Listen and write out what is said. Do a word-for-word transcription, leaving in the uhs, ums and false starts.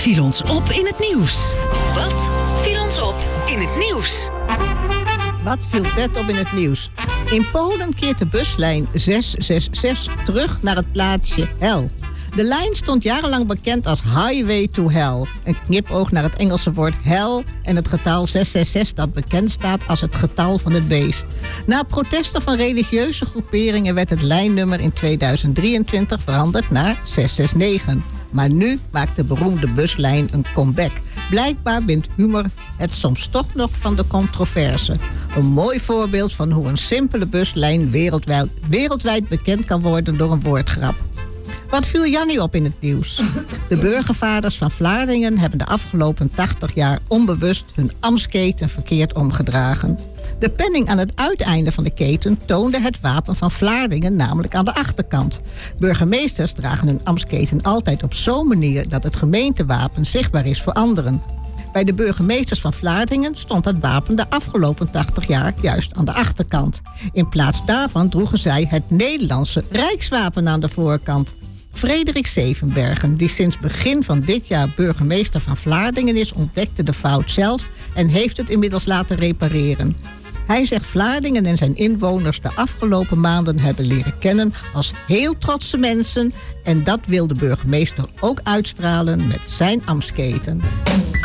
viel ons op in het nieuws? Wat viel ons op in het nieuws? Wat viel Ted op in het nieuws? In Polen keert de buslijn zes zes zes terug naar het plaatsje Hell. De lijn stond jarenlang bekend als Highway to Hell. Een knipoog naar het Engelse woord hell en het getal zes zes zes dat bekend staat als het getal van het beest. Na protesten van religieuze groeperingen werd het lijnnummer in tweeduizend drieëntwintig veranderd naar zes zes negen. Maar nu maakt de beroemde buslijn een comeback. Blijkbaar wint humor het soms toch nog van de controverse. Een mooi voorbeeld van hoe een simpele buslijn wereldwijd, wereldwijd bekend kan worden door een woordgrap. Wat viel Jannie op in het nieuws? De burgervaders van Vlaardingen hebben de afgelopen tachtig jaar onbewust hun ambtsketen verkeerd omgedragen. De penning aan het uiteinde van de keten toonde het wapen van Vlaardingen namelijk aan de achterkant. Burgemeesters dragen hun ambtsketen altijd op zo'n manier dat het gemeentewapen zichtbaar is voor anderen. Bij de burgemeesters van Vlaardingen stond het wapen de afgelopen tachtig jaar juist aan de achterkant. In plaats daarvan droegen zij het Nederlandse Rijkswapen aan de voorkant. Frederik Zevenbergen, die sinds begin van dit jaar burgemeester van Vlaardingen is, ontdekte de fout zelf en heeft het inmiddels laten repareren. Hij zegt Vlaardingen en zijn inwoners de afgelopen maanden hebben leren kennen als heel trotse mensen en dat wil de burgemeester ook uitstralen met zijn ambtsketen.